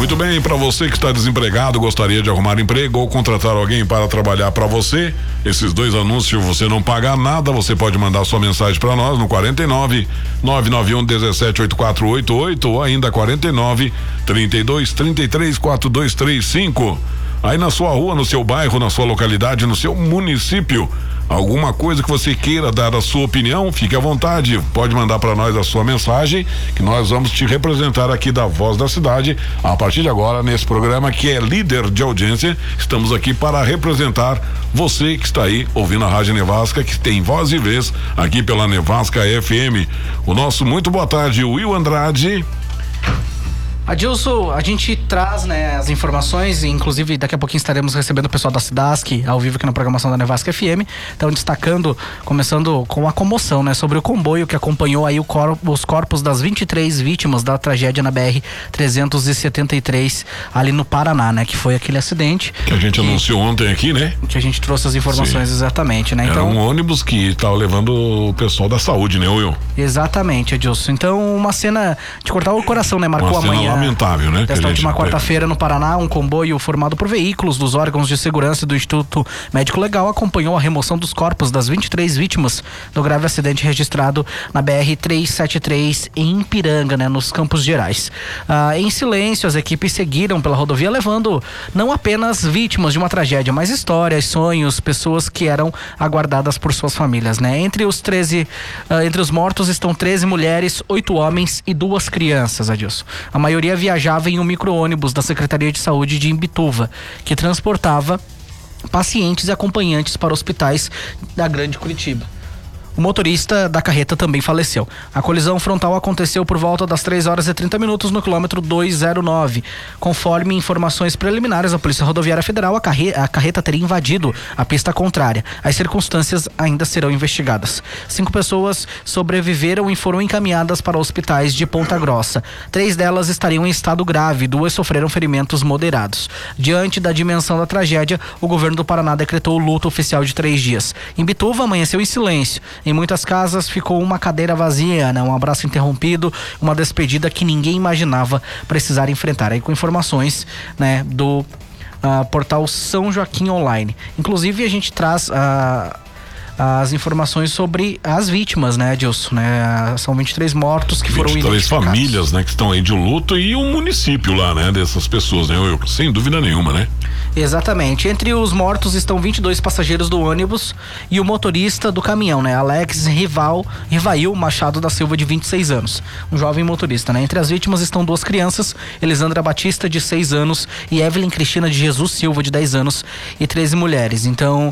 Muito bem, para você que está desempregado, gostaria de arrumar emprego ou contratar alguém para trabalhar para você, esses dois anúncios você não paga nada, você pode mandar sua mensagem para nós no 49 991 17 8488 ou ainda 49 32 33 4235. Aí na sua rua, no seu bairro, na sua localidade, no seu município, alguma coisa que você queira dar a sua opinião, fique à vontade, pode mandar para nós a sua mensagem, que nós vamos te representar aqui da Voz da Cidade, a partir de agora, nesse programa que é líder de audiência. Estamos aqui para representar você que está aí ouvindo a Rádio Nevasca, que tem voz e vez aqui pela Nevasca FM. O nosso muito boa tarde, Will Andrade. Adilson, a gente traz, né, as informações, inclusive daqui a pouquinho estaremos recebendo o pessoal da Cidasc ao vivo aqui na programação da Nevasca FM. Então, destacando, começando com a comoção, né, sobre o comboio que acompanhou aí os corpos das 23 vítimas da tragédia na BR-373 ali no Paraná, né, que foi aquele acidente que a gente anunciou ontem aqui, né? Que a gente trouxe as informações. Sim. Exatamente, né? Era então, um ônibus que estava levando o pessoal da saúde, né, Will? Exatamente, Adilson. Então, uma cena de cortar o coração, né? Marcou amanhã. Lamentável, né? Desta última quarta-feira no Paraná, um comboio formado por veículos dos órgãos de segurança do Instituto Médico Legal acompanhou a remoção dos corpos das 23 vítimas do grave acidente registrado na BR-373 em Ipiranga, né? Nos Campos Gerais. Em silêncio, as equipes seguiram pela rodovia levando não apenas vítimas de uma tragédia, mas histórias, sonhos, pessoas que eram aguardadas por suas famílias, né? Entre os mortos estão 13 mulheres, 8 homens e 2 crianças, Adilson. A maioria viajava em um micro-ônibus da Secretaria de Saúde de Imbituva, que transportava pacientes e acompanhantes para hospitais da Grande Curitiba. O motorista da carreta também faleceu. A colisão frontal aconteceu por volta das 3h30 no quilômetro 209. Conforme informações preliminares da Polícia Rodoviária Federal, a carreta teria invadido a pista contrária. As circunstâncias ainda serão investigadas. 5 pessoas sobreviveram e foram encaminhadas para hospitais de Ponta Grossa. 3 delas estariam em estado grave, 2 sofreram ferimentos moderados. Diante da dimensão da tragédia, o governo do Paraná decretou luto oficial de 3 dias. Imbituva amanheceu em silêncio. Em muitas casas ficou uma cadeira vazia, né? Um abraço interrompido, uma despedida que ninguém imaginava precisar enfrentar. Aí com informações, né, do portal São Joaquim Online. Inclusive a gente traz as informações sobre as vítimas, né, Adilson, né? São 23 mortos que foram identificados. 23 famílias, né, que estão aí de luto, e o município lá, né, dessas pessoas, né, sem dúvida nenhuma, né? Exatamente. Entre os mortos estão 22 passageiros do ônibus e o motorista do caminhão, né? Alex Rivail Machado da Silva, de 26 anos. Um jovem motorista, né? Entre as vítimas estão 2 crianças, Elisandra Batista, de 6 anos, e Evelyn Cristina de Jesus Silva, de 10 anos, e 13 mulheres. Então,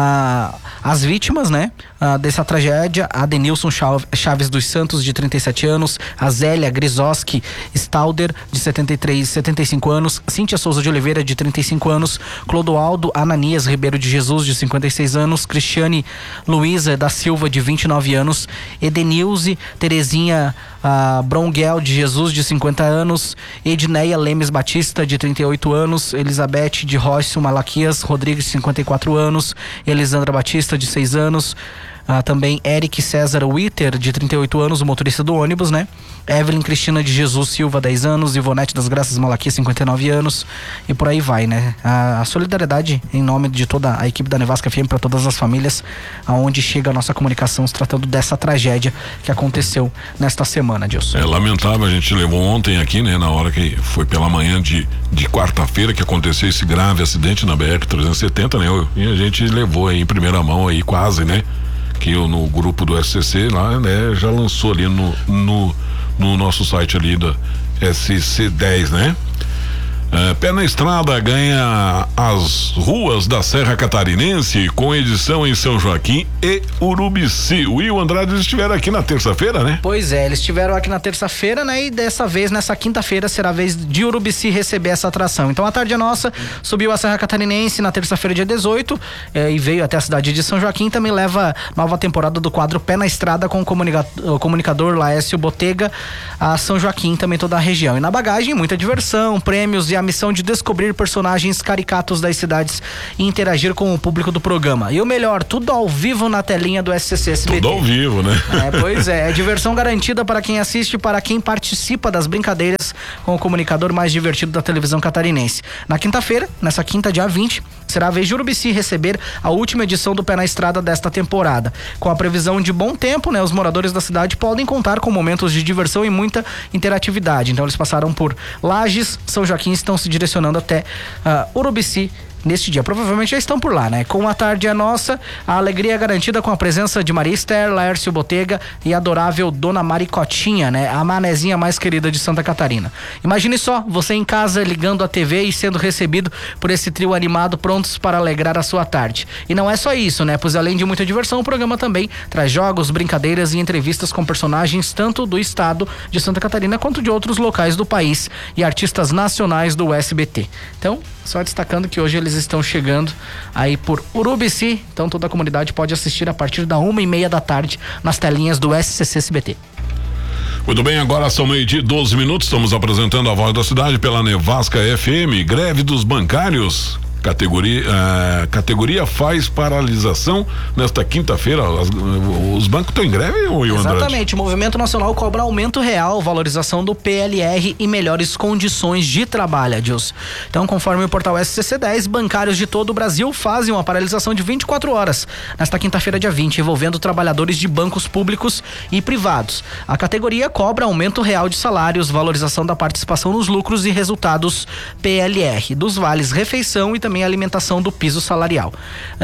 as vítimas, né, dessa tragédia: a Denilson Chaves dos Santos, de 37 anos, a Zélia Grisoski Stalder, de 75 anos, Cíntia Souza de Oliveira, de 35 anos, Clodoaldo Ananias Ribeiro de Jesus, de 56 anos, Cristiane Luísa da Silva, de 29 anos, Edenilze Terezinha Bronguel de Jesus, de 50 anos, Edneia Lemes Batista, de 38 anos, Elizabeth de Rócio Malaquias Rodrigues, de 54 anos, Elisandra Batista, de 6 anos, também Eric César Witter, de 38 anos, o motorista do ônibus, né? Evelyn Cristina de Jesus Silva, 10 anos, Ivonete das Graças Malaquias, 59 anos, e por aí vai, né? A solidariedade em nome de toda a equipe da Nevasca FM para todas as famílias, aonde chega a nossa comunicação se tratando dessa tragédia que aconteceu nesta semana, Dilson. É lamentável, a gente levou ontem aqui, né? Na hora que foi pela manhã de quarta-feira que aconteceu esse grave acidente na BR-370, né? E a gente levou aí em primeira mão aí, quase, né? Que eu, no grupo do SCC lá, né, já lançou ali no nosso site ali da SC10, né? Pé na Estrada ganha as ruas da Serra Catarinense com edição em São Joaquim e Urubici. O Will Andrade, eles estiveram aqui na terça-feira, né? Pois é, eles estiveram aqui na terça-feira, né? E dessa vez, nessa quinta-feira, será a vez de Urubici receber essa atração. Então a tarde é nossa, subiu a Serra Catarinense na terça-feira, dia 18, e veio até a cidade de São Joaquim. Também leva nova temporada do quadro Pé na Estrada com o comunicador Laércio Botega a São Joaquim, também toda a região. E na bagagem, muita diversão, prêmios e a missão de descobrir personagens caricatos das cidades e interagir com o público do programa. E o melhor, tudo ao vivo na telinha do SCC SBT. Tudo ao vivo, né? Pois é diversão garantida para quem assiste e para quem participa das brincadeiras com o comunicador mais divertido da televisão catarinense. Na quinta-feira, nessa quinta, dia 20, será a vez de Urubici receber a última edição do Pé na Estrada desta temporada. Com a previsão de bom tempo, né, os moradores da cidade podem contar com momentos de diversão e muita interatividade. Então eles passaram por Lages, São Joaquim e estão se direcionando até Urubici neste dia. Provavelmente já estão por lá, né? Com a tarde é nossa, a alegria é garantida com a presença de Maria Esther, Laércio Botega e a adorável Dona Maricotinha, né? A manezinha mais querida de Santa Catarina. Imagine só, você em casa ligando a TV e sendo recebido por esse trio animado prontos para alegrar a sua tarde. E não é só isso, né? Pois além de muita diversão, o programa também traz jogos, brincadeiras e entrevistas com personagens tanto do estado de Santa Catarina quanto de outros locais do país e artistas nacionais do SBT. Então, só destacando que hoje eles estão chegando aí por Urubici, então toda a comunidade pode assistir a partir da 1h30 da tarde nas telinhas do SCC SBT. Muito bem, agora são 12:12, estamos apresentando a Voz da Cidade pela Nevasca FM, greve dos bancários. Categoria faz paralisação nesta quinta-feira. Os bancos estão em greve, ou Exatamente, o Movimento Nacional cobra aumento real, valorização do PLR e melhores condições de trabalho, Adilson. Então, conforme o portal SCC10, bancários de todo o Brasil fazem uma paralisação de 24 horas nesta quinta-feira, dia 20, envolvendo trabalhadores de bancos públicos e privados. A categoria cobra aumento real de salários, valorização da participação nos lucros e resultados PLR, dos vales refeição e também a alimentação do piso salarial.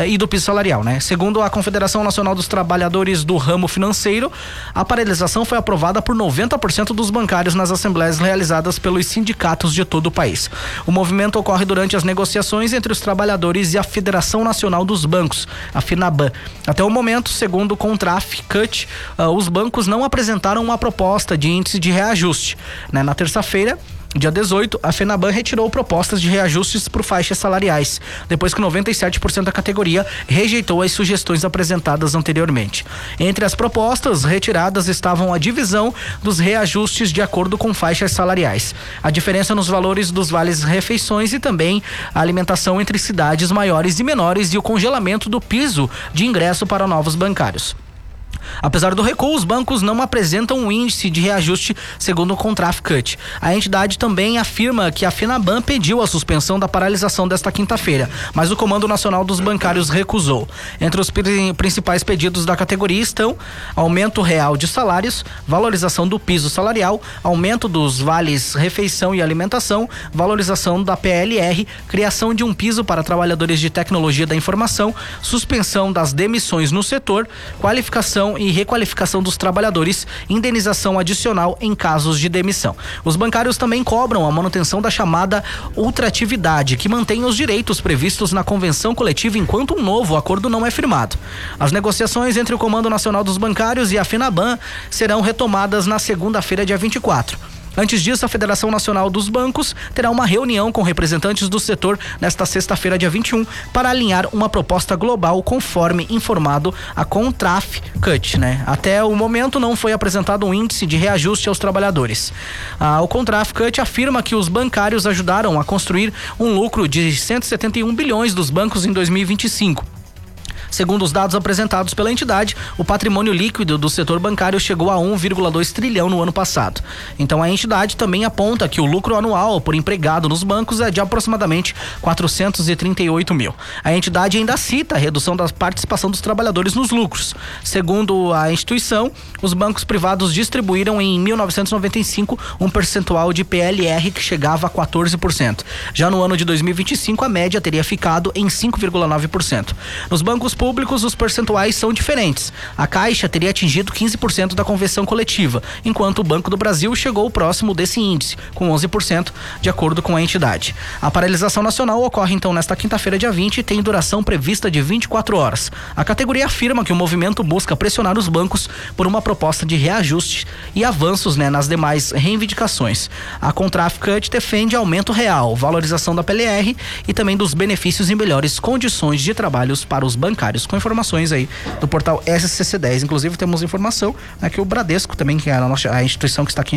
Né? Segundo a Confederação Nacional dos Trabalhadores do Ramo Financeiro, a paralisação foi aprovada por 90% dos bancários nas assembleias realizadas pelos sindicatos de todo o país. O movimento ocorre durante as negociações entre os trabalhadores e a Federação Nacional dos Bancos, a FENABAN. Até o momento, segundo o Contraf-Cut, os bancos não apresentaram uma proposta de índice de reajuste. Né? Na terça-feira, dia 18, a FENABAN retirou propostas de reajustes por faixas salariais, depois que 97% da categoria rejeitou as sugestões apresentadas anteriormente. Entre as propostas retiradas estavam a divisão dos reajustes de acordo com faixas salariais, a diferença nos valores dos vales refeições e também a alimentação entre cidades maiores e menores e o congelamento do piso de ingresso para novos bancários. Apesar do recuo, os bancos não apresentam um índice de reajuste segundo o Contraf-Cut. A entidade também afirma que a FENABAN pediu a suspensão da paralisação desta quinta-feira, mas o Comando Nacional dos Bancários recusou. Entre os principais pedidos da categoria estão aumento real de salários, valorização do piso salarial, aumento dos vales refeição e alimentação, valorização da PLR, criação de um piso para trabalhadores de tecnologia da informação, suspensão das demissões no setor, qualificação e requalificação dos trabalhadores, indenização adicional em casos de demissão. Os bancários também cobram a manutenção da chamada ultratividade, que mantém os direitos previstos na convenção coletiva enquanto um novo acordo não é firmado. As negociações entre o Comando Nacional dos Bancários e a FENABAN serão retomadas na segunda-feira, dia 24. Antes disso, a Federação Nacional dos Bancos terá uma reunião com representantes do setor nesta sexta-feira, dia 21, para alinhar uma proposta global conforme informado a Contraf-Cut, né? Até o momento não foi apresentado um índice de reajuste aos trabalhadores. O Contraf-Cut afirma que os bancários ajudaram a construir um lucro de 171 bilhões dos bancos em 2025. Segundo os dados apresentados pela entidade, o patrimônio líquido do setor bancário chegou a 1,2 trilhão no ano passado. Então a entidade também aponta que o lucro anual por empregado nos bancos é de aproximadamente 438 mil. A entidade ainda cita a redução da participação dos trabalhadores nos lucros. Segundo a instituição, os bancos privados distribuíram em 1995 um percentual de PLR que chegava a 14%. Já no ano de 2025, a média teria ficado em 5,9%. Nos bancos públicos, os percentuais são diferentes. A Caixa teria atingido 15% da convenção coletiva, enquanto o Banco do Brasil chegou próximo desse índice, com 11%, de acordo com a entidade. A paralisação nacional ocorre então nesta quinta-feira, dia 20, e tem duração prevista de 24 horas. A categoria afirma que o movimento busca pressionar os bancos por uma proposta de reajuste e avanços, nas demais reivindicações. A Contraf-Cut defende aumento real, valorização da PLR e também dos benefícios e melhores condições de trabalhos para os bancários. Com informações aí do portal SCC10. Inclusive temos informação que o Bradesco também, que é a instituição que está aqui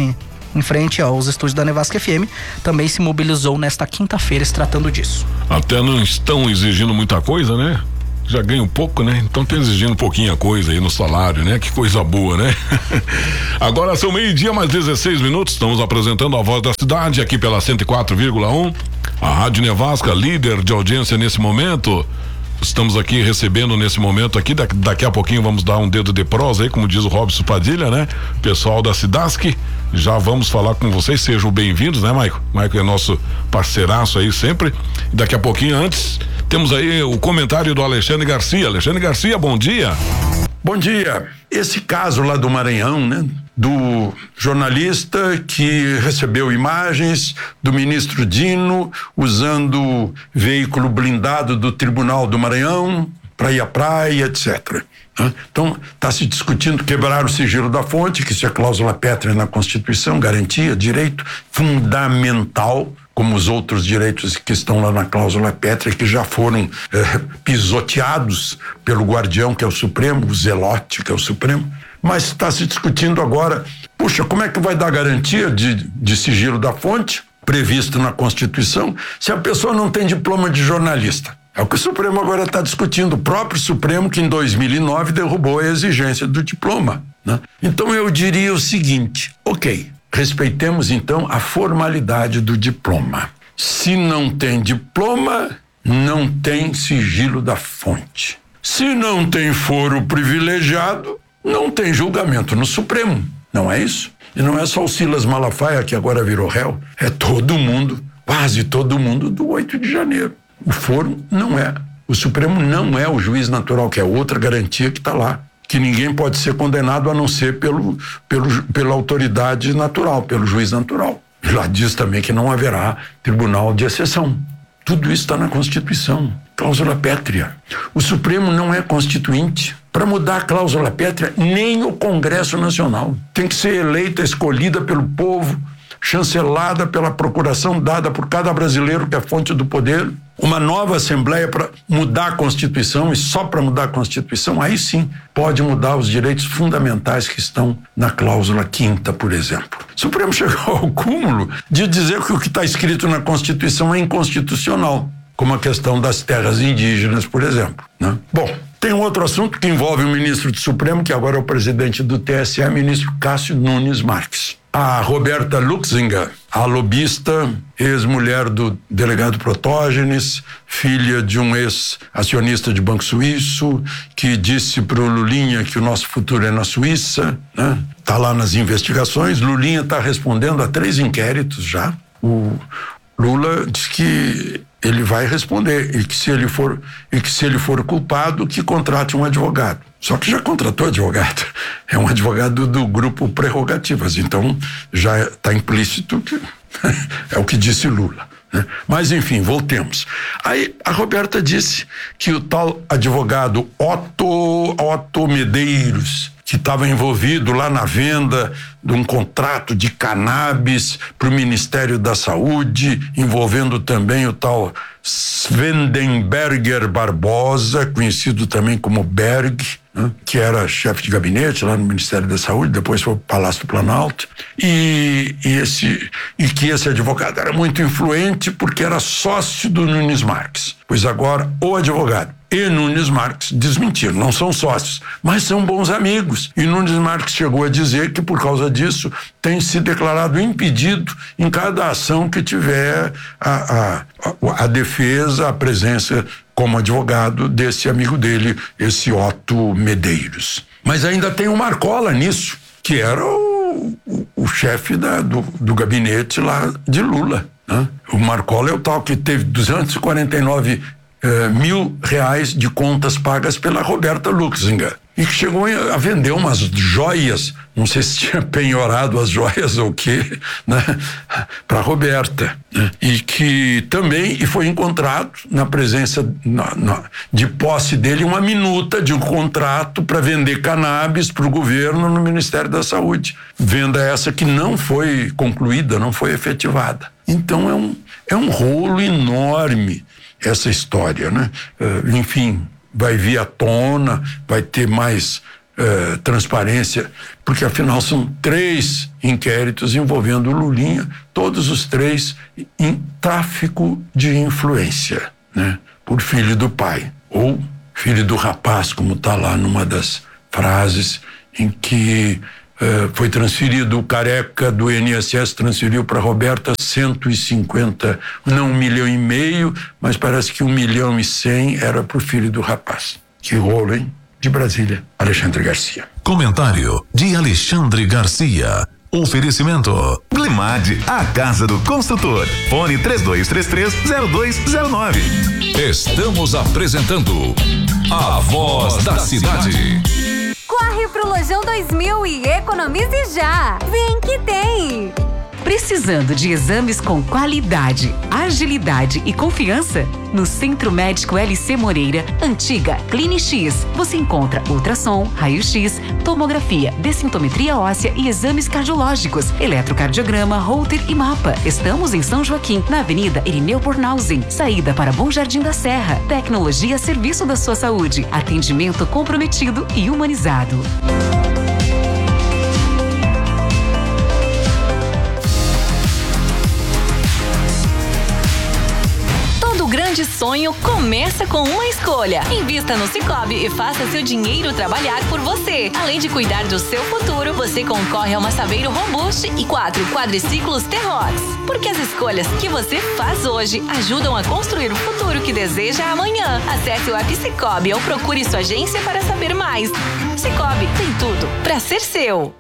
em frente aos estúdios da Nevasca FM, também se mobilizou nesta quinta-feira se tratando disso. Até não estão exigindo muita coisa, né? Já ganha um pouco, né? Então tá exigindo um pouquinho a coisa aí no salário, né? Que coisa boa, né? Agora são 12:00 mais 16 minutos, estamos apresentando a Voz da Cidade aqui pela 104,1, a Rádio Nevasca, líder de audiência nesse momento. Estamos aqui recebendo nesse momento aqui, daqui a pouquinho vamos dar um dedo de prosa aí, como diz o Robson Padilha, né? Pessoal da Cidasc, já vamos falar com vocês, sejam bem-vindos, né, Maico? Maico é nosso parceiraço aí sempre. Daqui a pouquinho, antes, temos aí o comentário do Alexandre Garcia. Alexandre Garcia, bom dia. Bom dia. Esse caso lá do Maranhão, né? Do jornalista que recebeu imagens do ministro Dino usando veículo blindado do Tribunal do Maranhão para ir à praia, etc. Então, está se discutindo quebrar o sigilo da fonte, que isso é cláusula pétrea na Constituição, garantia, direito fundamental, como os outros direitos que estão lá na cláusula pétrea, que já foram pisoteados pelo guardião, que é o Supremo, o zelote, que é o Supremo. Mas está se discutindo agora, puxa, como é que vai dar garantia de sigilo da fonte, previsto na Constituição, se a pessoa não tem diploma de jornalista? É o que o Supremo agora está discutindo, o próprio Supremo que em 2009 derrubou a exigência do diploma, né? Então eu diria o seguinte, ok, respeitemos então a formalidade do diploma. Se não tem diploma, não tem sigilo da fonte. Se não tem foro privilegiado, não tem julgamento no Supremo, não é isso? E não é só o Silas Malafaia que agora virou réu, é todo mundo, quase todo mundo do 8 de janeiro. O foro não é, o Supremo não é o juiz natural, que é outra garantia que está lá, que ninguém pode ser condenado a não ser pela autoridade natural, pelo juiz natural. E lá diz também que não haverá tribunal de exceção. Tudo isso está na Constituição, cláusula pétrea. O Supremo não é constituinte. Para mudar a cláusula pétrea, nem o Congresso Nacional. Tem que ser eleita, escolhida pelo povo, chancelada pela procuração dada por cada brasileiro, que é a fonte do poder. Uma nova Assembleia para mudar a Constituição, e só para mudar a Constituição, aí sim pode mudar os direitos fundamentais que estão na cláusula 5ª, por exemplo. O Supremo chegou ao cúmulo de dizer que o que está escrito na Constituição é inconstitucional, como a questão das terras indígenas, por exemplo, né? Bom, tem um outro assunto que envolve o ministro do Supremo, que agora é o presidente do TSE, ministro Cássio Nunes Marques. A Roberta Luxinger, a lobista, ex-mulher do delegado Protógenes, filha de um ex-acionista de banco suíço, que disse para o Lulinha que o nosso futuro é na Suíça, né? Tá lá nas investigações. Lulinha está respondendo a 3 inquéritos já. O Lula diz que ele vai responder e que se ele for culpado, que contrate um advogado. Só que já contratou advogado. É um advogado do grupo Prerrogativas, então já está implícito que é o que disse Lula, né? Mas enfim, voltemos. Aí a Roberta disse que o tal advogado Otto Medeiros, que estava envolvido lá na venda de um contrato de cannabis para o Ministério da Saúde, envolvendo também o tal Swendenberger Barbosa, conhecido também como Berg, né, que era chefe de gabinete lá no Ministério da Saúde, depois foi para o Palácio do Planalto, e que esse advogado era muito influente porque era sócio do Nunes Marques. Pois agora o advogado e Nunes Marques desmentiram, não são sócios, mas são bons amigos. E Nunes Marques chegou a dizer que por causa disso tem se declarado impedido em cada ação que tiver a defesa, a presença como advogado desse amigo dele, esse Otto Medeiros. Mas ainda tem o Marcola nisso, que era o chefe do gabinete lá de Lula, né? O Marcola é o tal que teve 249 mil reais de contas pagas pela Roberta Luxinger, e que chegou a vender umas joias, não sei se tinha penhorado as joias ou o quê, né, para Roberta, né? E que também foi encontrado na presença de posse dele uma minuta de um contrato para vender cannabis para o governo no Ministério da Saúde, venda essa que não foi concluída, não foi efetivada. Então é um rolo enorme essa história, né? Enfim, vai vir à tona, vai ter mais transparência, porque afinal são 3 inquéritos envolvendo o Lulinha, todos os 3 em tráfico de influência, né? Por filho do pai, ou filho do rapaz, como está lá numa das frases em que foi transferido, o Careca do INSS transferiu para Roberta 150, não 1,5 milhão, mas parece que 1,1 milhão era para o filho do rapaz. Que rolo, hein? De Brasília, Alexandre Garcia. Comentário de Alexandre Garcia. Oferecimento Glimad, a casa do construtor. Fone 3233-0209. Estamos apresentando A Voz da Cidade. Corre pro Lojão 2000 e economize já. Vem que tem! Precisando de exames com qualidade, agilidade e confiança? No Centro Médico LC Moreira, antiga CliniX, você encontra ultrassom, raio-x, tomografia, densitometria óssea e exames cardiológicos, eletrocardiograma, Holter e mapa. Estamos em São Joaquim, na Avenida Irineu Bornhausen, saída para Bom Jardim da Serra. Tecnologia a serviço da sua saúde, atendimento comprometido e humanizado. Grande sonho começa com uma escolha. Invista no Sicoob e faça seu dinheiro trabalhar por você. Além de cuidar do seu futuro, você concorre a uma Saveiro Robuste e 4 quadriciclos T-Rox. Porque as escolhas que você faz hoje ajudam a construir o futuro que deseja amanhã. Acesse o app Sicoob ou procure sua agência para saber mais. Sicoob tem tudo para ser seu.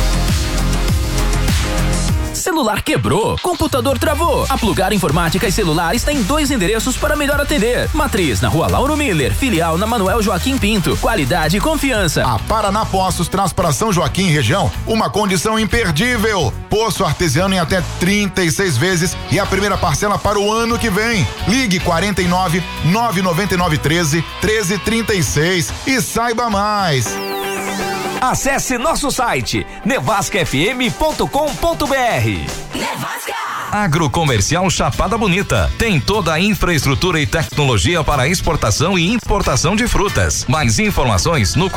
Celular quebrou, computador travou. A Plugar Informática e Celulares tem 2 endereços para melhor atender. Matriz na Rua Lauro Miller, filial na Manuel Joaquim Pinto. Qualidade e confiança. A Paraná Poços traz para São Joaquim região uma condição imperdível. Poço artesiano em até 36 vezes e a primeira parcela para o ano que vem. Ligue 49 999 13 36 e saiba mais. Acesse nosso site nevascafm.com.br. Nevasca! Agrocomercial Chapada Bonita. Tem toda a infraestrutura e tecnologia para exportação e importação de frutas. Mais informações no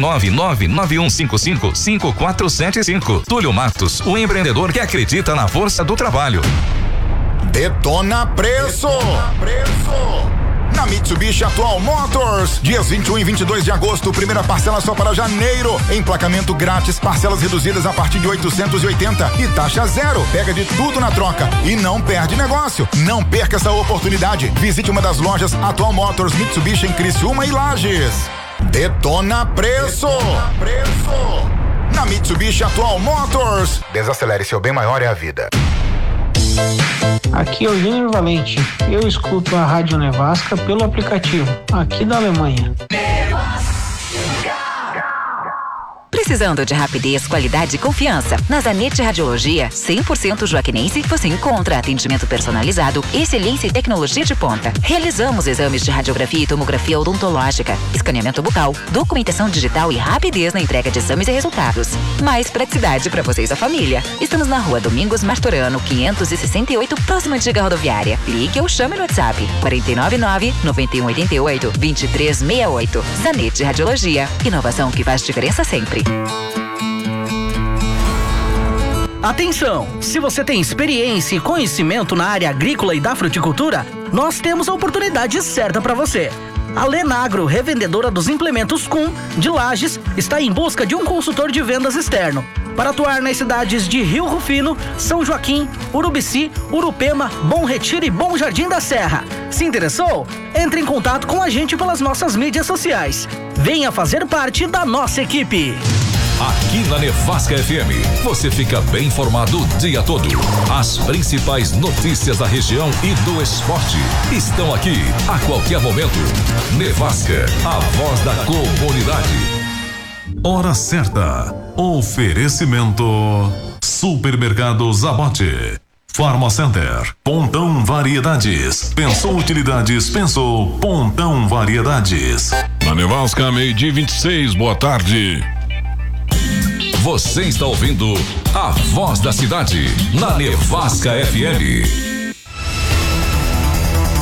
49991555475. Túlio Matos, o empreendedor que acredita na força do trabalho. Detona preço! Na Mitsubishi Atual Motors, dias 21 e 22 de agosto, primeira parcela só para janeiro, emplacamento grátis, parcelas reduzidas a partir de 880 e taxa zero. Pega de tudo na troca e não perde negócio. Não perca essa oportunidade. Visite uma das lojas Atual Motors Mitsubishi em Criciúma e Lages. Detona preço! Na Mitsubishi Atual Motors. Desacelere, seu bem maior é a vida. Aqui é o Júnior Valente. Eu escuto a Rádio Nevasca pelo aplicativo, aqui da Alemanha. Precisando de rapidez, qualidade e confiança? Na Zanetti Radiologia, 100% joaquinense, você encontra atendimento personalizado, excelência e tecnologia de ponta. Realizamos exames de radiografia e tomografia odontológica, escaneamento bucal, documentação digital e rapidez na entrega de exames e resultados. Mais praticidade para você e sua família. Estamos na Rua Domingos Martorano, 568, próxima antiga rodoviária. Ligue ou chame no WhatsApp 499-9188-2368. Zanetti Radiologia, inovação que faz diferença sempre. Atenção! Se você tem experiência e conhecimento na área agrícola e da fruticultura, nós temos a oportunidade certa para você. A Lenagro, revendedora dos implementos Kuhn de Lages, está em busca de um consultor de vendas externo para atuar nas cidades de Rio Rufino, São Joaquim, Urubici, Urupema, Bom Retiro e Bom Jardim da Serra. Se interessou? Entre em contato com a gente pelas nossas mídias sociais. Venha fazer parte da nossa equipe. Aqui na Nevasca FM, você fica bem informado o dia todo. As principais notícias da região e do esporte estão aqui a qualquer momento. Nevasca, a voz da comunidade. Hora certa. Oferecimento Supermercado Zabote, Farmacenter, Pontão Variedades. Pensou utilidades, pensou Pontão Variedades. Na Nevasca, 12:26, boa tarde. Você está ouvindo A Voz da Cidade, na Nevasca FM.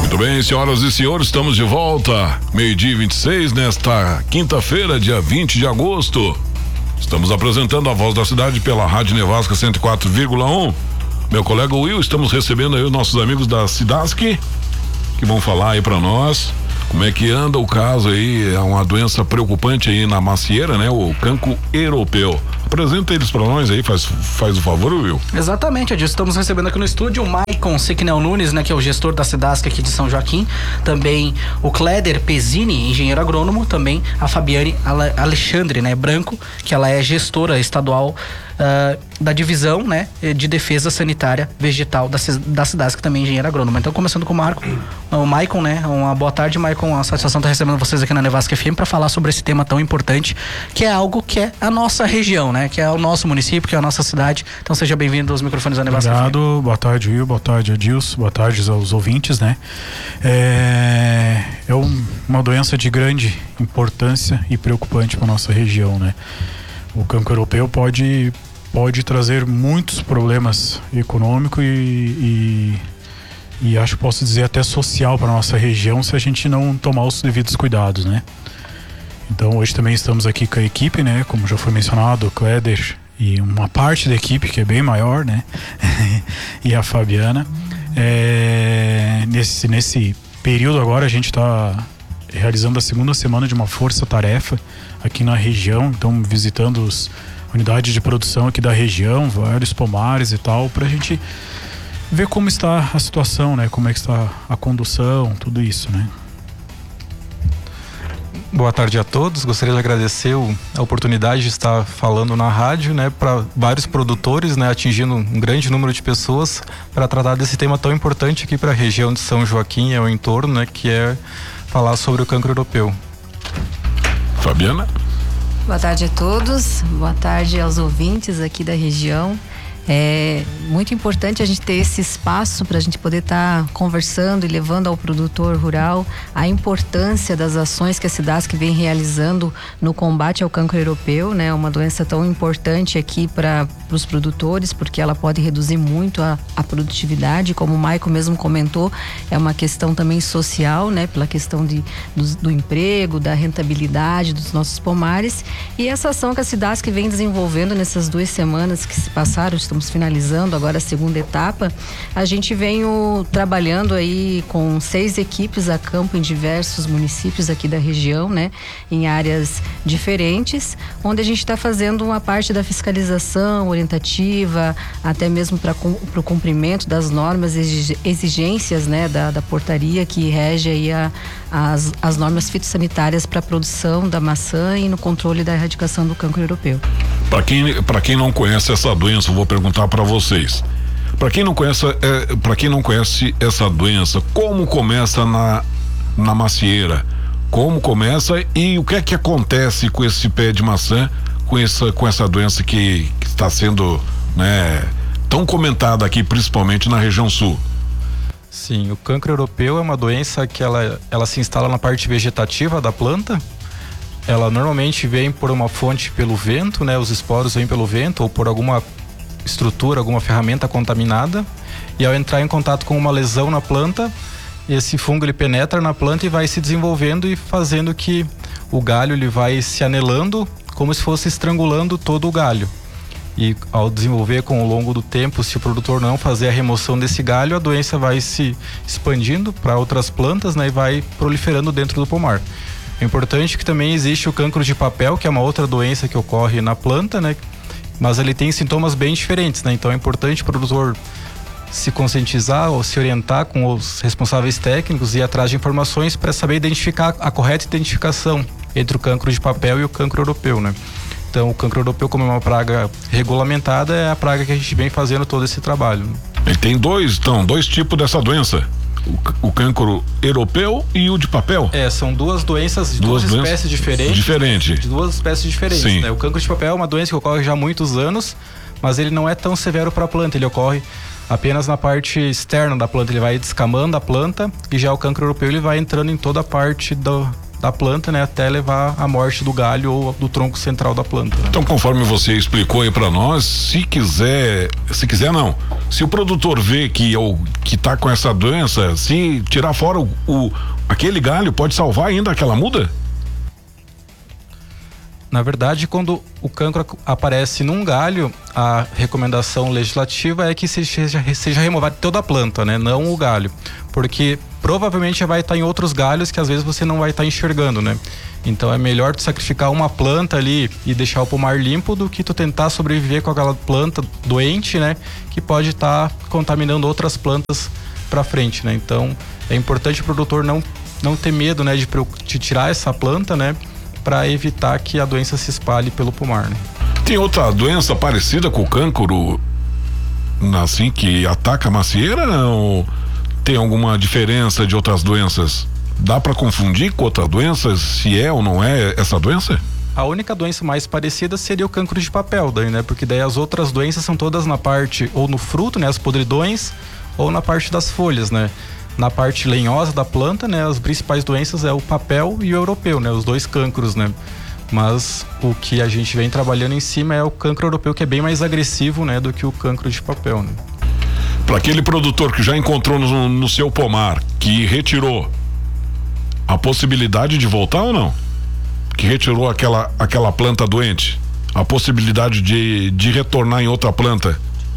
Muito bem, senhoras e senhores, estamos de volta. 12:26 nesta quinta-feira, dia 20 de agosto. Estamos apresentando a Voz da Cidade pela Rádio Nevasca 104,1. Meu colega Will, estamos recebendo aí os nossos amigos da Cidasc, que vão falar aí pra nós como é que anda o caso aí. É uma doença preocupante aí na macieira, né? O cancro europeu. Apresenta eles pra nós aí, faz o favor, Will. Exatamente, Adilson. Estamos recebendo aqui no estúdio o Maicon Siquinel Nunes, né, que é o gestor da Cidasc aqui de São Joaquim. Também o Cléder Pezzini, engenheiro agrônomo. Também a Fabiane Alexandre, né, Branco, que ela é gestora estadual da divisão, né, de defesa sanitária vegetal da Cidasc, também engenheiro agrônomo. Então, começando com o Maicon, né, uma boa tarde, Maicon. A satisfação tá recebendo vocês aqui na Nevasca FM para falar sobre esse tema tão importante, que é algo que é a nossa região, né, que é o nosso município, que é a nossa cidade. Então, seja bem-vindo aos microfones da Nevasca FM. Obrigado, boa tarde, Will, boa tarde, Adilson, boa tarde aos ouvintes, né. É uma doença de grande importância e preocupante para nossa região, né. O cancro europeu pode trazer muitos problemas econômicos e acho que posso dizer até social para nossa região se a gente não tomar os devidos cuidados, né? Então hoje também estamos aqui com a equipe, né? Como já foi mencionado, o Cléder e uma parte da equipe que é bem maior, né? E a Fabiana. Nesse período agora a gente está realizando a segunda semana de uma força-tarefa aqui na região, então visitando unidades de produção aqui da região, vários pomares e tal, pra gente ver como está a situação, né? Como é que está a condução, tudo isso, né? Boa tarde a todos, gostaria de agradecer a oportunidade de estar falando na rádio, né? Para vários produtores, né? Atingindo um grande número de pessoas para tratar desse tema tão importante aqui para a região de São Joaquim e o entorno, né? Que é falar sobre o cancro europeu. Fabiana? Boa tarde a todos, boa tarde aos ouvintes aqui da região. É muito importante a gente ter esse espaço para a gente poder estar conversando e levando ao produtor rural a importância das ações que a Cidasc vem realizando no combate ao cancro europeu, né? Uma doença tão importante aqui para os produtores, porque ela pode reduzir muito a produtividade, como o Maicon mesmo comentou, é uma questão também social, né? Pela questão do emprego, da rentabilidade dos nossos pomares. E essa ação que a Cidasc vem desenvolvendo nessas 2 semanas que se passaram, estamos finalizando agora a segunda etapa, a gente vem trabalhando aí com 6 equipes a campo em diversos municípios aqui da região, né? Em áreas diferentes, onde a gente está fazendo uma parte da fiscalização orientativa, até mesmo para o cumprimento das normas e exigências, né? Da portaria que rege aí as normas fitossanitárias para a produção da maçã e no controle da erradicação do cancro europeu. Para quem não conhece essa doença, eu vou perguntar para vocês. Para quem não conhece essa doença, como começa na macieira? Como começa e o que é que acontece com esse pé de maçã, com essa doença que está sendo, né, tão comentada aqui, principalmente na região sul? Sim, o cancro europeu é uma doença que ela se instala na parte vegetativa da planta. Ela normalmente vem por uma fonte pelo vento, né? Os esporos vêm pelo vento ou por alguma estrutura, alguma ferramenta contaminada. E ao entrar em contato com uma lesão na planta, esse fungo ele penetra na planta e vai se desenvolvendo e fazendo que o galho ele vai se anelando como se fosse estrangulando todo o galho. E ao desenvolver com o longo do tempo, se o produtor não fazer a remoção desse galho, a doença vai se expandindo para outras plantas, né? E vai proliferando dentro do pomar. É importante que também existe o cancro de papel, que é uma outra doença que ocorre na planta, né? Mas ele tem sintomas bem diferentes, né? Então é importante o produtor se conscientizar ou se orientar com os responsáveis técnicos e ir atrás de informações para saber identificar a correta identificação entre o cancro de papel e o cancro europeu, né? Então o cancro europeu, como é uma praga regulamentada, é a praga que a gente vem fazendo todo esse trabalho. Ele tem dois tipos dessa doença. O cancro europeu e o de papel? São duas doenças de duas espécies diferentes. De duas espécies diferentes. Sim. Né? O cancro de papel é uma doença que ocorre já há muitos anos, mas ele não é tão severo para a planta, ele ocorre apenas na parte externa da planta, ele vai descamando a planta, e já o cancro europeu ele vai entrando em toda a parte da planta, né, até levar à morte do galho ou do tronco central da planta. Né? Então, conforme você explicou aí para nós, se o produtor vê que tá com essa doença, se tirar fora aquele galho, pode salvar ainda aquela muda? Na verdade, quando o cancro aparece num galho, a recomendação legislativa é que seja removado toda a planta, né? Não o galho. Porque provavelmente vai estar em outros galhos que às vezes você não vai estar enxergando, né? Então é melhor tu sacrificar uma planta ali e deixar o pomar limpo do que tu tentar sobreviver com aquela planta doente, né? Que pode estar contaminando outras plantas para frente, né? Então é importante o produtor não ter medo, né? De tirar essa planta, né? Para evitar que a doença se espalhe pelo pomar, né? Tem outra doença parecida com o cancro, assim, que ataca a macieira, ou tem alguma diferença de outras doenças? Dá para confundir com outra doença, se é ou não é essa doença? A única doença mais parecida seria o cancro de papel, daí, né? Porque daí as outras doenças são todas na parte, ou no fruto, né? As podridões, ou na parte das folhas, né? Na parte lenhosa da planta, né, as principais doenças é o papel e o europeu, né, os dois cancros, né. Mas o que a gente vem trabalhando em cima é o cancro europeu, que é bem mais agressivo, né, do que o cancro de papel, né. Para aquele produtor que já encontrou no seu pomar, que retirou, a possibilidade de voltar ou não? Que retirou aquela planta doente, a possibilidade de retornar em outra planta?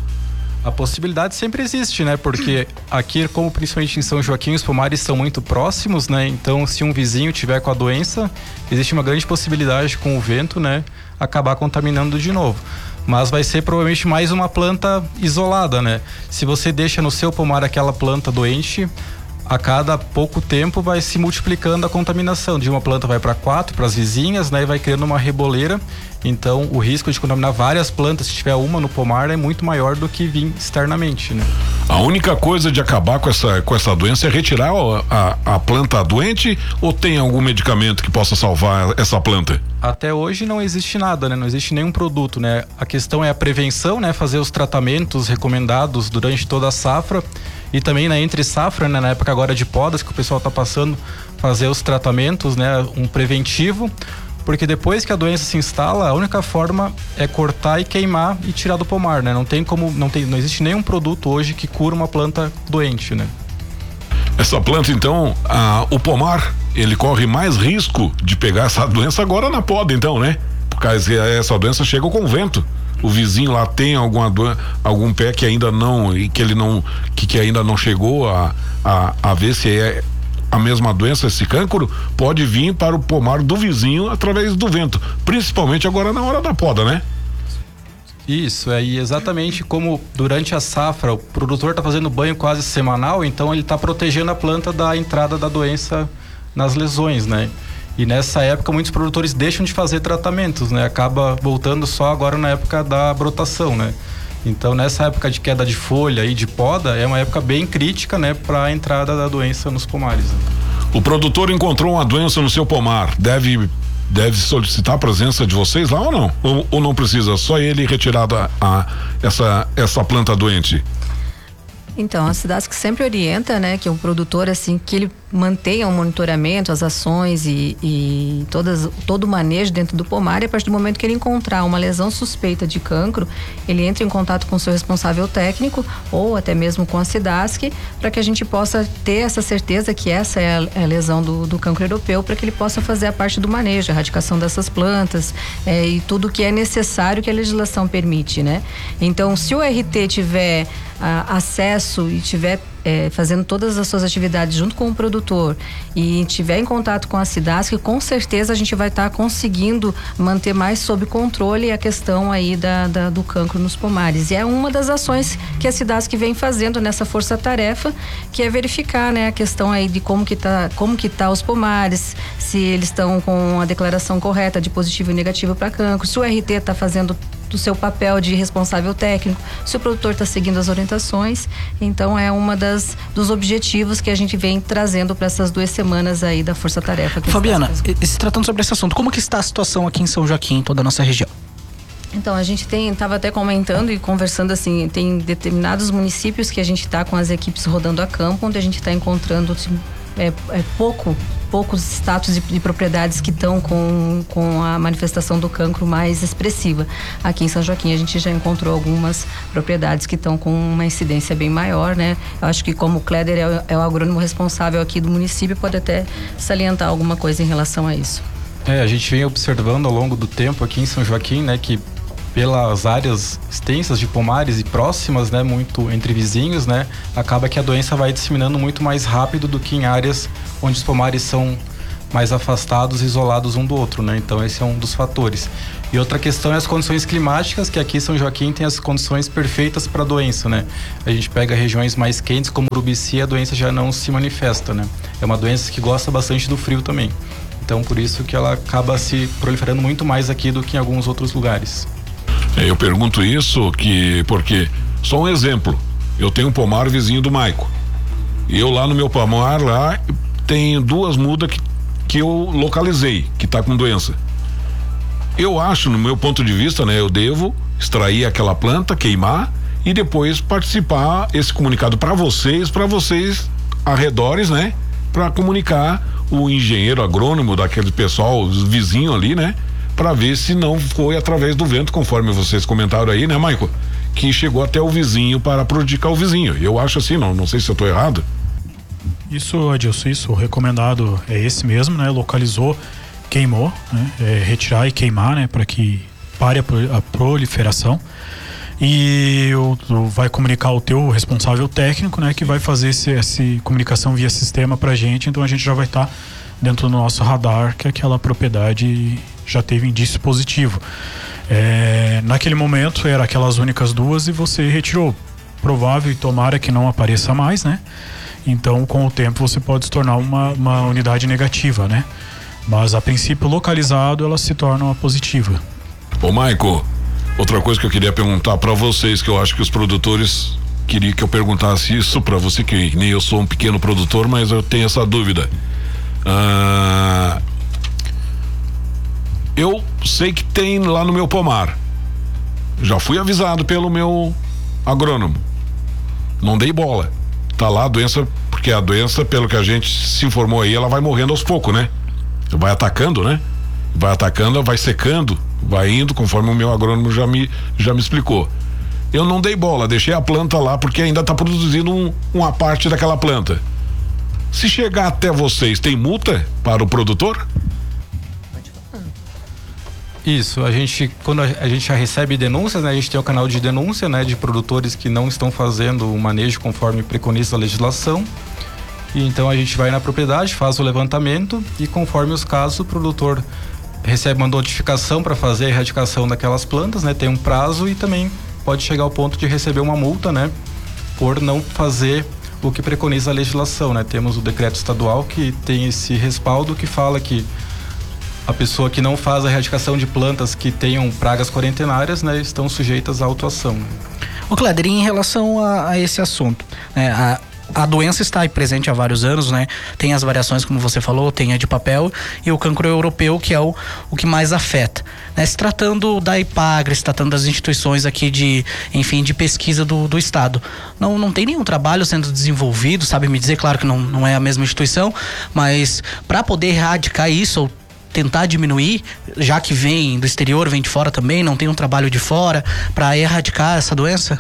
A possibilidade sempre existe, né? Porque aqui, como principalmente em São Joaquim, os pomares são muito próximos, né? Então, se um vizinho tiver com a doença, existe uma grande possibilidade com o vento, né? Acabar contaminando de novo. Mas vai ser provavelmente mais uma planta isolada, né? Se você deixa no seu pomar aquela planta doente, a cada pouco tempo vai se multiplicando a contaminação. De uma planta vai para 4, para as vizinhas, né? E vai criando uma reboleira. Então, o risco de contaminar várias plantas, se tiver uma no pomar, é muito maior do que vir externamente, né? A única coisa de acabar com essa doença é retirar a planta doente, ou tem algum medicamento que possa salvar essa planta? Até hoje não existe nada, né? Não existe nenhum produto, né? A questão é a prevenção, né? Fazer os tratamentos recomendados durante toda a safra e também na entre safra, né? Na época agora de podas que o pessoal tá passando, fazer os tratamentos, né? Um preventivo. Porque depois que a doença se instala, a única forma é cortar e queimar e tirar do pomar, né? Não existe nenhum produto hoje que cura uma planta doente, né? Essa planta, então, o pomar, ele corre mais risco de pegar essa doença agora na poda, então, né? Porque essa doença chega com o vento. O vizinho lá tem algum pé que ainda não, que ainda não chegou a ver se é a mesma doença, esse cancro, pode vir para o pomar do vizinho através do vento, principalmente agora na hora da poda, né? Isso, aí exatamente como durante a safra o produtor está fazendo banho quase semanal, então ele está protegendo a planta da entrada da doença nas lesões, né? E nessa época muitos produtores deixam de fazer tratamentos, né? Acaba voltando só agora na época da brotação, né? Então, nessa época de queda de folha e de poda, é uma época bem crítica, né, para a entrada da doença nos pomares. O produtor encontrou uma doença no seu pomar, deve solicitar a presença de vocês lá ou não? Ou não precisa? Só ele retirar essa planta doente? Então, a SIDASC sempre orienta, né, que o produtor, assim, que ele mantenha o monitoramento, as ações e todo o manejo dentro do pomar, e a partir do momento que ele encontrar uma lesão suspeita de cancro, ele entra em contato com o seu responsável técnico ou até mesmo com a SIDASC, para que a gente possa ter essa certeza que essa é a lesão do cancro europeu, para que ele possa fazer a parte do manejo, a erradicação dessas plantas e tudo que é necessário que a legislação permite, né? Então, se o RT tiver acesso e tiver fazendo todas as suas atividades junto com o produtor e tiver em contato com a SIDASC, com certeza a gente vai estar conseguindo manter mais sob controle a questão aí do cancro nos pomares. E é uma das ações que a SIDASC vem fazendo nessa força-tarefa, que é verificar, né, a questão aí de como que tá os pomares, se eles estão com a declaração correta de positivo e negativo para cancro, se o RT está fazendo do seu papel de responsável técnico, se o produtor está seguindo as orientações. Então é uma dos objetivos que a gente vem trazendo para essas 2 semanas aí da Força Tarefa. Fabiana, se tratando sobre esse assunto, como que está a situação aqui em São Joaquim, em toda a nossa região? Então, a gente estava até comentando e conversando assim, tem determinados municípios que a gente está com as equipes rodando a campo, onde a gente está encontrando poucos status de propriedades que estão com a manifestação do cancro mais expressiva. Aqui em São Joaquim a gente já encontrou algumas propriedades que estão com uma incidência bem maior, né? Eu acho que como o Kleder é o agrônomo responsável aqui do município, pode até salientar alguma coisa em relação a isso. A gente vem observando ao longo do tempo aqui em São Joaquim, né, que pelas áreas extensas de pomares e próximas, né, muito entre vizinhos, né, acaba que a doença vai disseminando muito mais rápido do que em áreas onde os pomares são mais afastados, isolados um do outro, né? Então esse é um dos fatores. E outra questão é as condições climáticas, que aqui São Joaquim tem as condições perfeitas para a doença, né? A gente pega regiões mais quentes como Urubici, a doença já não se manifesta, né? É uma doença que gosta bastante do frio também. Então por isso que ela acaba se proliferando muito mais aqui do que em alguns outros lugares. Eu pergunto isso porque, só um exemplo, eu tenho um pomar vizinho do Maico, e eu lá no meu pomar lá tenho 2 mudas que eu localizei, que tá com doença. Eu acho, no meu ponto de vista, né, eu devo extrair aquela planta, queimar e depois participar esse comunicado para vocês arredores, né, para comunicar o engenheiro agrônomo daquele pessoal, os vizinhos ali, né, para ver se não foi através do vento, conforme vocês comentaram aí, né, Maico, que chegou até o vizinho para prejudicar o vizinho. Eu acho assim, não sei se eu tô errado. Isso, Adilson, o recomendado é esse mesmo, né? Localizou, queimou, né? Retirar e queimar, né? Para que pare a proliferação. E vai comunicar o teu responsável técnico, né? Que vai fazer essa comunicação via sistema pra gente, então a gente já vai estar dentro do nosso radar que aquela propriedade já teve indício positivo. Naquele momento eram aquelas únicas 2 e você retirou. Provável e tomara que não apareça mais, né? Então, com o tempo, você pode se tornar uma unidade negativa, né? Mas, a princípio, localizado, ela se torna uma positiva. Ô, Maico, outra coisa que eu queria perguntar para vocês, que eu acho que os produtores queriam que eu perguntasse isso para você, que nem eu sou um pequeno produtor, mas eu tenho essa dúvida. Eu sei que tem lá no meu pomar. Já fui avisado pelo meu agrônomo. Não dei bola. Tá lá a doença, porque a doença, pelo que a gente se informou aí, ela vai morrendo aos poucos, né? Vai atacando, né? Vai atacando, vai secando, vai indo, conforme o meu agrônomo já me explicou. Eu não dei bola, deixei a planta lá porque ainda tá produzindo uma parte daquela planta. Se chegar até vocês, tem multa para o produtor? Isso, quando a gente já recebe denúncias, né, a gente tem o canal de denúncia, né, de produtores que não estão fazendo o manejo conforme preconiza a legislação. E então a gente vai na propriedade, faz o levantamento e conforme os casos o produtor recebe uma notificação para fazer a erradicação daquelas plantas, né, tem um prazo e também pode chegar ao ponto de receber uma multa, né, por não fazer o que preconiza a legislação, né. Temos o decreto estadual que tem esse respaldo que fala que a pessoa que não faz a erradicação de plantas que tenham pragas quarentenárias, né, estão sujeitas à autuação. Ô, Kleder, em relação a esse assunto, né, a doença está aí presente há vários anos, né? Tem as variações, como você falou, tem a de papel e o cancro europeu, que é o que mais afeta. Né? Se tratando da IPAGRE, se tratando das instituições aqui de pesquisa do estado, não tem nenhum trabalho sendo desenvolvido, sabe me dizer, claro que não é a mesma instituição, mas para poder erradicar isso ou tentar diminuir, já que vem do exterior, vem de fora também, não tem um trabalho de fora para erradicar essa doença?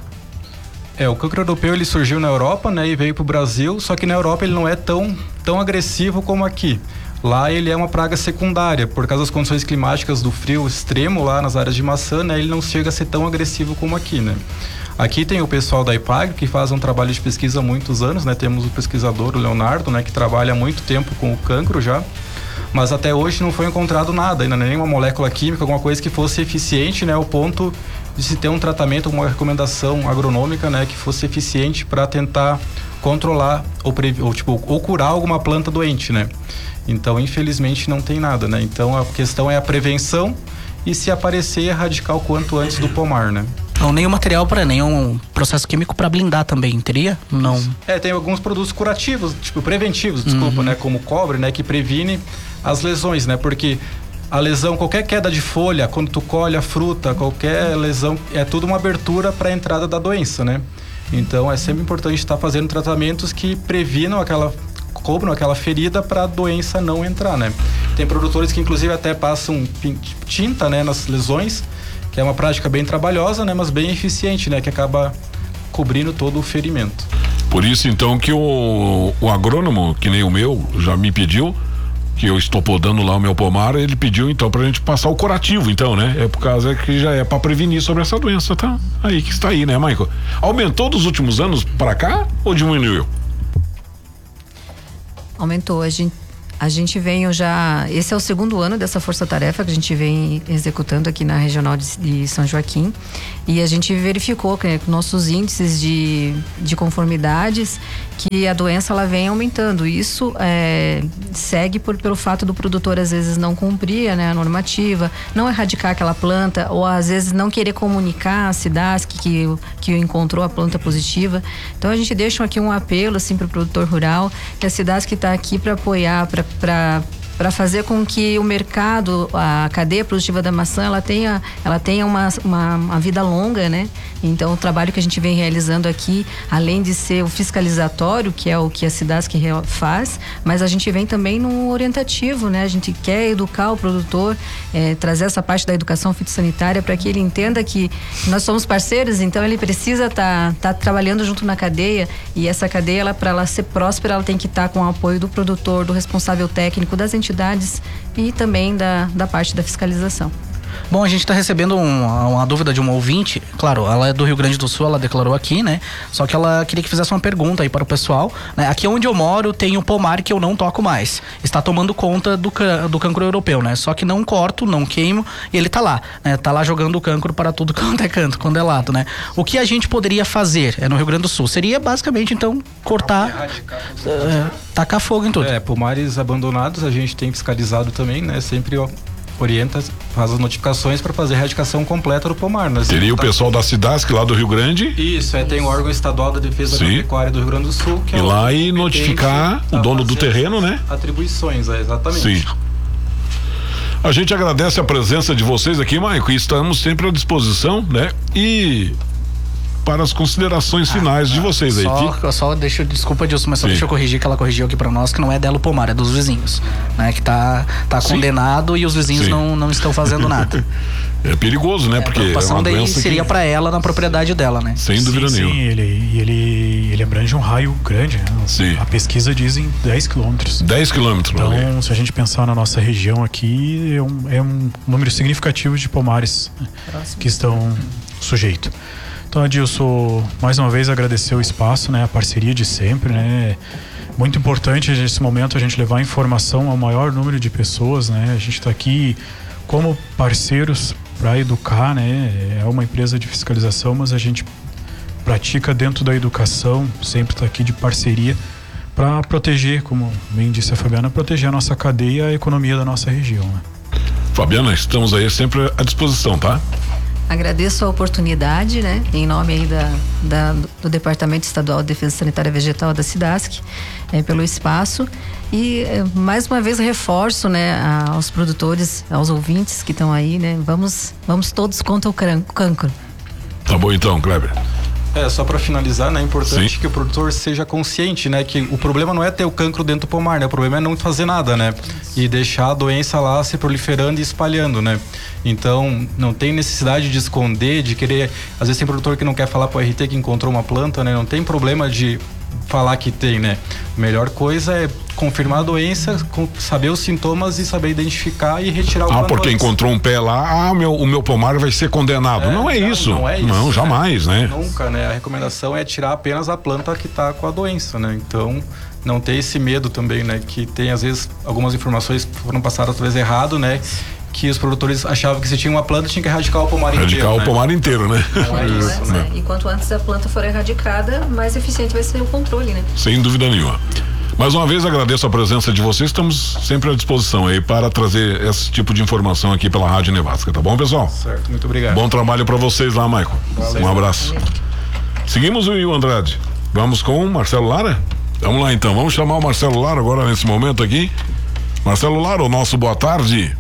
O cancro europeu ele surgiu na Europa, né, e veio para o Brasil, só que na Europa ele não é tão agressivo como aqui. Lá ele é uma praga secundária, por causa das condições climáticas do frio extremo lá nas áreas de maçã, né, ele não chega a ser tão agressivo como aqui, né. Aqui tem o pessoal da IPAGRE que faz um trabalho de pesquisa há muitos anos, né, temos o pesquisador, o Leonardo, né, que trabalha há muito tempo com o cancro já. Mas até hoje não foi encontrado nada, ainda nenhuma molécula química, alguma coisa que fosse eficiente, né, ao ponto de se ter um tratamento, uma recomendação agronômica, né, que fosse eficiente para tentar controlar ou curar alguma planta doente, né. Então, infelizmente, não tem nada, né. Então, a questão é a prevenção e se aparecer, erradicar o quanto antes do pomar, né. Então, nenhum material nenhum processo químico para blindar também, teria? Não. Tem alguns produtos curativos, preventivos, desculpa, né, como cobre, né, que previne as lesões, né, porque a lesão, qualquer queda de folha, quando tu colhe a fruta, qualquer lesão, é tudo uma abertura para a entrada da doença, né. Então, é sempre importante estar fazendo tratamentos que previnam aquela cobram aquela ferida para a doença não entrar, né? Tem produtores que inclusive até passam tinta, né, nas lesões, que é uma prática bem trabalhosa, né, mas bem eficiente, né, que acaba cobrindo todo o ferimento. Por isso então que o agrônomo, que nem o meu, já me pediu, que eu estou podando lá o meu pomar, ele pediu então pra gente passar o curativo, então, né? É por causa que já é pra prevenir sobre essa doença, tá? Aí que está aí, né, Michael? Aumentou dos últimos anos pra cá ou diminuiu? Aumentou. A gente vem já... Esse é o segundo ano dessa força-tarefa que a gente vem executando aqui na Regional de São Joaquim. E a gente verificou que nossos índices de conformidades, que a doença ela vem aumentando. Isso segue pelo fato do produtor às vezes não cumprir, né, a normativa, não erradicar aquela planta, ou às vezes não querer comunicar a SIDASC que encontrou a planta positiva. Então a gente deixa aqui um apelo assim, para o produtor rural, que a SIDASC está aqui para apoiar, para fazer com que o mercado, a cadeia produtiva da maçã, ela tenha uma vida longa, né? Então o trabalho que a gente vem realizando aqui, além de ser o fiscalizatório, que é o que a SIDASC faz, mas a gente vem também no orientativo, né? A gente quer educar o produtor, trazer essa parte da educação fitossanitária para que ele entenda que nós somos parceiros, então ele precisa tá trabalhando junto na cadeia, e essa cadeia, para ela ser próspera, ela tem que estar com o apoio do produtor, do responsável técnico, das entidades e também da parte da fiscalização. Bom, a gente está recebendo uma dúvida de uma ouvinte. Claro, ela é do Rio Grande do Sul, ela declarou aqui, né? Só que ela queria que fizesse uma pergunta aí para o pessoal, né? Aqui onde eu moro tem um pomar que eu não toco mais. Está tomando conta do cancro europeu, né? Só que não corto, não queimo, e ele tá lá, né? Tá lá jogando o cancro para tudo quanto é canto, quando é lado, né? O que a gente poderia fazer no Rio Grande do Sul? Seria basicamente, então, cortar, tacar fogo em tudo. Pomares abandonados a gente tem fiscalizado também, né? Sempre orienta, faz as notificações para fazer a erradicação completa do pomar. Teria o pessoal da SIDASC lá do Rio Grande? Isso, tem o órgão estadual da defesa da pecuária do Rio Grande do Sul, que ir lá e notificar o dono do terreno, né? Atribuições, exatamente. Sim. A gente agradece a presença de vocês aqui, Maico, e estamos sempre à disposição, né? E para as considerações finais de vocês aí. Desculpa, Dilson, mas deixa eu corrigir, que ela corrigiu aqui para nós, que não é dela o pomar, é dos vizinhos, né? Que tá condenado e os vizinhos não estão fazendo nada. É perigoso, né? Porque a preocupação daí seria para ela na propriedade dela, né? Sem dúvida nenhuma. Sim, ele abrange um raio grande, né? Sim. A pesquisa diz em 10 quilômetros. 10 quilômetros. Então, se a gente pensar na nossa região aqui, é um número significativo de pomares, né, que estão sujeitos. Então, Adilson, mais uma vez agradecer o espaço, né? A parceria de sempre, né? Muito importante nesse momento a gente levar informação ao maior número de pessoas, né? A gente está aqui como parceiros para educar, né? É uma empresa de fiscalização, mas a gente pratica dentro da educação, sempre está aqui de parceria para proteger, como bem disse a Fabiana, proteger a nossa cadeia e a economia da nossa região, né? Fabiana, estamos aí sempre à disposição, tá? Agradeço a oportunidade, né, em nome aí do Departamento Estadual de Defesa Sanitária Vegetal da SIDASC, pelo espaço, e mais uma vez reforço, né, aos produtores, aos ouvintes que estão aí, né, vamos todos contra o cancro. Tá bom então, Kleber. Só para finalizar, né, é importante que o produtor seja consciente, né, que o problema não é ter o cancro dentro do pomar, né, o problema é não fazer nada, né, e deixar a doença lá se proliferando e espalhando, né. Então, não tem necessidade de esconder, de querer, às vezes tem produtor que não quer falar pro RT que encontrou uma planta, né, não tem problema de falar que tem, né. A melhor coisa é confirmar a doença, saber os sintomas e saber identificar e retirar o plantão. Porque encontrou um pé lá, o meu pomar vai ser condenado. Não é isso. Não é isso. Não, jamais, né? Nunca, né? A recomendação é tirar apenas a planta que tá com a doença, né? Então, não ter esse medo também, né? Que tem, às vezes, algumas informações que foram passadas, talvez, errado, né? Que os produtores achavam que se tinha uma planta, tinha que erradicar o pomar inteiro. Erradicar o pomar inteiro, né? Não é isso, né? E quanto antes a planta for erradicada, mais eficiente vai ser o controle, né? Sem dúvida nenhuma. Mais uma vez agradeço a presença de vocês, estamos sempre à disposição aí para trazer esse tipo de informação aqui pela Rádio Nevasca, tá bom, pessoal? Certo, muito obrigado. Bom trabalho para vocês lá, Maicon. Um abraço. Seguimos o Will Andrade. Vamos com o Marcelo Lara? Vamos lá então, vamos chamar o Marcelo Lara agora nesse momento aqui. Marcelo Lara, o nosso boa tarde.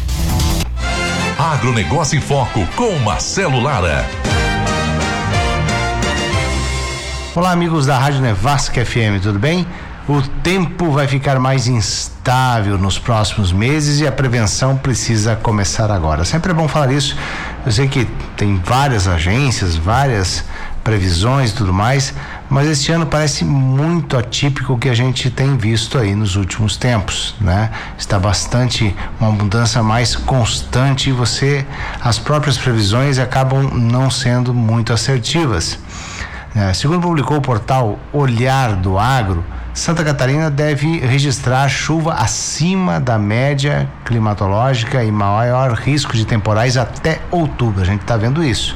Agronegócio em Foco com Marcelo Lara. Olá, amigos da Rádio Nevasca FM, tudo bem? O tempo vai ficar mais instável nos próximos meses e a prevenção precisa começar agora. Sempre é bom falar isso. Eu sei que tem várias agências, várias previsões e tudo mais, mas esse ano parece muito atípico o que a gente tem visto aí nos últimos tempos, né? Está bastante uma mudança mais constante e as próprias previsões acabam não sendo muito assertivas. Segundo publicou o portal Olhar do Agro, Santa Catarina deve registrar chuva acima da média climatológica e maior risco de temporais até outubro. A gente está vendo isso.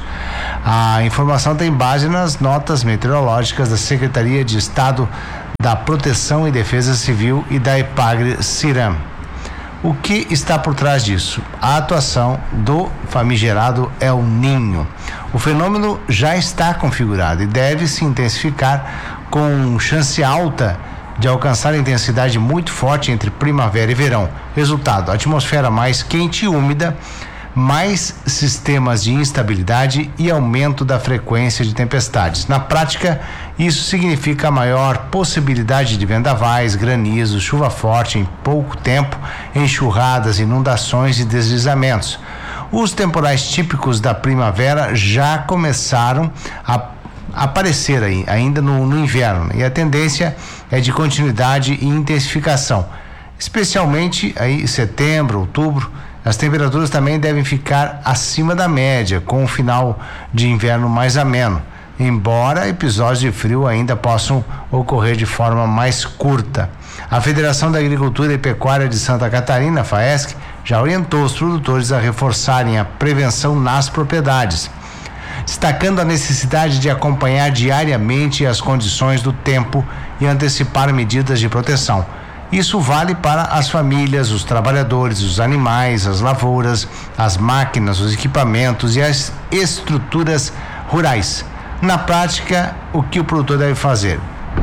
A informação tem base nas notas meteorológicas da Secretaria de Estado da Proteção e Defesa Civil e da Epagre-Ciram. O que está por trás disso? A atuação do famigerado El Niño. O fenômeno já está configurado e deve se intensificar com chance alta de alcançar intensidade muito forte entre primavera e verão. Resultado: atmosfera mais quente e úmida, mais sistemas de instabilidade e aumento da frequência de tempestades. Na prática, isso significa maior possibilidade de vendavais, granizos, chuva forte em pouco tempo, enxurradas, inundações e deslizamentos. Os temporais típicos da primavera já começaram a aparecer aí, ainda no inverno, e a tendência é de continuidade e intensificação, especialmente aí setembro, outubro. As temperaturas também devem ficar acima da média, com o final de inverno mais ameno, embora episódios de frio ainda possam ocorrer de forma mais curta. A Federação da Agricultura e Pecuária de Santa Catarina, FAESC, já orientou os produtores a reforçarem a prevenção nas propriedades, destacando a necessidade de acompanhar diariamente as condições do tempo e antecipar medidas de proteção. Isso vale para as famílias, os trabalhadores, os animais, as lavouras, as máquinas, os equipamentos e as estruturas rurais. Na prática, o que o produtor deve fazer?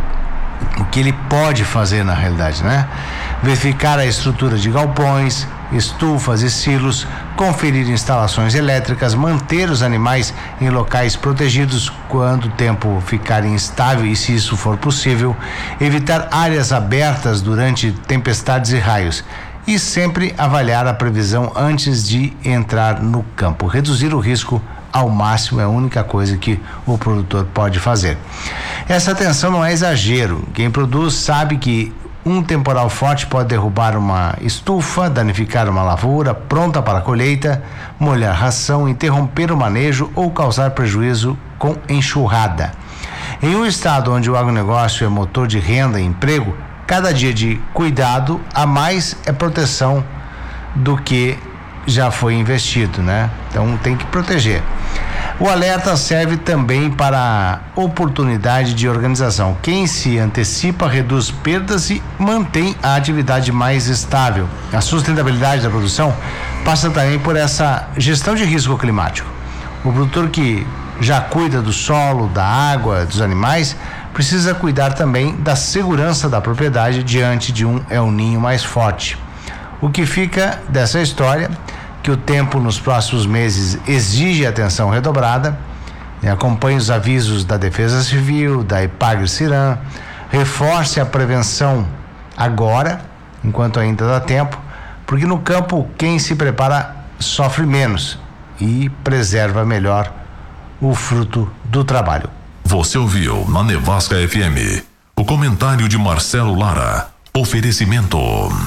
O que ele pode fazer na realidade, né? Verificar a estrutura de galpões, estufas e silos, conferir instalações elétricas, manter os animais em locais protegidos quando o tempo ficar instável e, se isso for possível, evitar áreas abertas durante tempestades e raios e sempre avaliar a previsão antes de entrar no campo. Reduzir o risco ao máximo é a única coisa que o produtor pode fazer. Essa atenção não é exagero. Quem produz sabe que um temporal forte pode derrubar uma estufa, danificar uma lavoura pronta para a colheita, molhar ração, interromper o manejo ou causar prejuízo com enxurrada. Em um estado onde o agronegócio é motor de renda e emprego, cada dia de cuidado a mais é proteção do que já foi investido, né? Então tem que proteger. O alerta serve também para oportunidade de organização. Quem se antecipa reduz perdas e mantém a atividade mais estável. A sustentabilidade da produção passa também por essa gestão de risco climático. O produtor que já cuida do solo, da água, dos animais, precisa cuidar também da segurança da propriedade diante de um El Niño mais forte. O que fica dessa história, que o tempo nos próximos meses exige atenção redobrada, acompanhe os avisos da Defesa Civil, da Epagre-Ciram, reforce a prevenção agora, enquanto ainda dá tempo, porque no campo quem se prepara sofre menos e preserva melhor o fruto do trabalho. Você ouviu na Nevasca FM o comentário de Marcelo Lara. Oferecimento.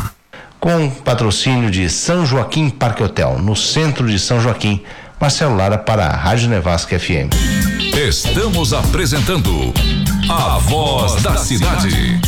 Com patrocínio de São Joaquim Parque Hotel, no centro de São Joaquim, Marcelo Lara para a Rádio Nevasca FM. Estamos apresentando A Voz da Cidade.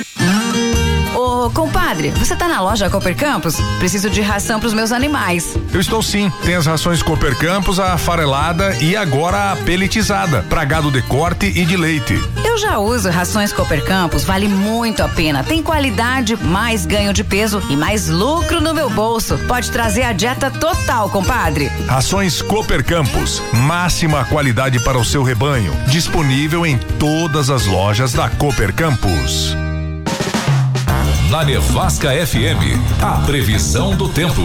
Ô, compadre, você tá na loja Cooper Campos? Preciso de ração pros meus animais. Eu estou sim. Tem as rações Cooper Campos, a farelada e agora a peletizada, pra gado de corte e de leite. Eu já uso rações Cooper Campos, vale muito a pena. Tem qualidade, mais ganho de peso e mais lucro no meu bolso. Pode trazer a dieta total, compadre. Rações Cooper Campos, máxima qualidade para o seu rebanho. Disponível em todas as lojas da Cooper Campos. Na Nevasca FM, a previsão do tempo.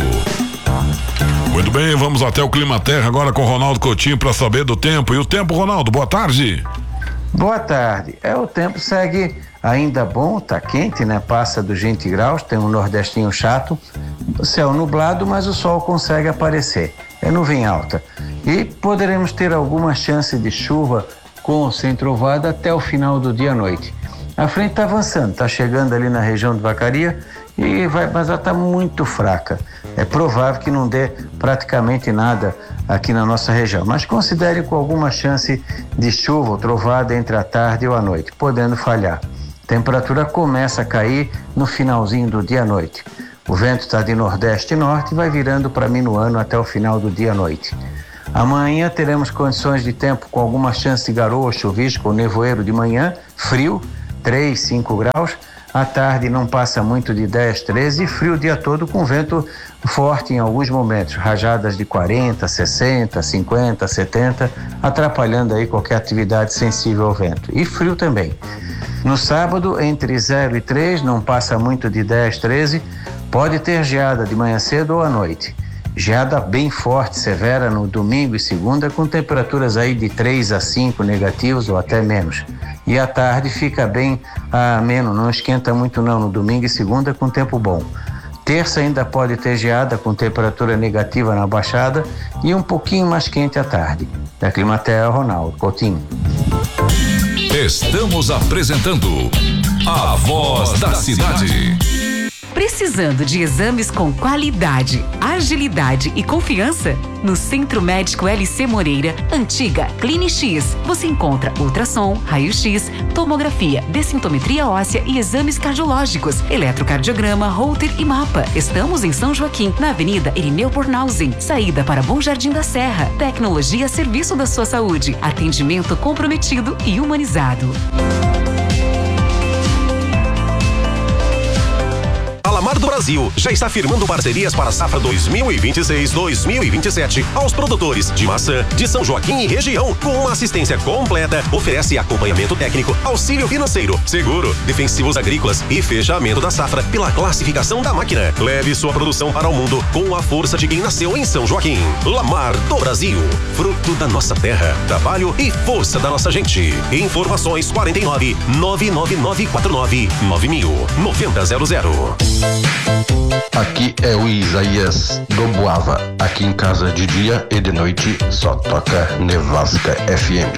Muito bem, vamos até o Clima Terra agora com Ronaldo Coutinho para saber do tempo. E o tempo, Ronaldo, boa tarde. Boa tarde. O tempo segue ainda bom, tá quente, né? Passa dos 20 graus, tem um nordestinho chato, céu nublado, mas o sol consegue aparecer. É nuvem alta. E poderemos ter alguma chance de chuva com ou sem trovada até o final do dia à noite. A frente está avançando, está chegando ali na região de Vacaria, mas ela está muito fraca. É provável que não dê praticamente nada aqui na nossa região, mas considere com alguma chance de chuva ou trovada entre a tarde ou a noite, podendo falhar. A temperatura começa a cair no finalzinho do dia à noite. O vento está de nordeste e norte e vai virando para minuano até o final do dia à noite. Amanhã teremos condições de tempo com alguma chance de garoa, chuvisco ou nevoeiro de manhã, frio, 3, 5 graus. À tarde não passa muito de 10, 13 e frio o dia todo com vento forte em alguns momentos, rajadas de 40, 60, 50, 70, atrapalhando aí qualquer atividade sensível ao vento. E frio também. No sábado, entre 0 e 3, não passa muito de 10, 13, pode ter geada de manhã cedo ou à noite. Geada bem forte, severa no domingo e segunda, com temperaturas aí de 3 a 5 negativos ou até menos. E à tarde fica bem ameno, não esquenta muito não no domingo e segunda com tempo bom. Terça ainda pode ter geada com temperatura negativa na Baixada e um pouquinho mais quente à tarde. Da Climatea, Ronaldo Coutinho. Estamos apresentando A Voz da Cidade. Precisando de exames com qualidade, agilidade e confiança? No Centro Médico LC Moreira, antiga CliniX, você encontra ultrassom, raio-x, tomografia, densitometria óssea e exames cardiológicos, eletrocardiograma, Holter e mapa. Estamos em São Joaquim, na Avenida Irineu Bornhausen, saída para Bom Jardim da Serra. Tecnologia a serviço da sua saúde, atendimento comprometido e humanizado. Lamar do Brasil já está firmando parcerias para a safra 2026-2027 aos produtores de maçã de São Joaquim e região, com uma assistência completa, oferece acompanhamento técnico, auxílio financeiro, seguro, defensivos agrícolas e fechamento da safra pela classificação da máquina. Leve sua produção para o mundo com a força de quem nasceu em São Joaquim. Lamar do Brasil, fruto da nossa terra, trabalho e força da nossa gente. Informações 49 99949 9000 9000. Aqui é o Isaías do Boava. Aqui em casa de dia e de noite só toca Nevasca FM.